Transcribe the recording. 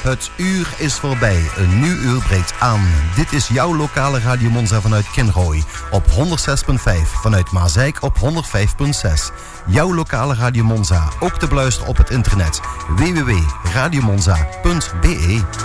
Het uur is voorbij. Een nieuw uur breekt aan. Dit is jouw lokale Radio Monza vanuit Kinrooi. Op 106.5. Vanuit Maasijk op 105.6. Jouw lokale Radio Monza. Ook te beluisteren op het internet. www.radiomonza.be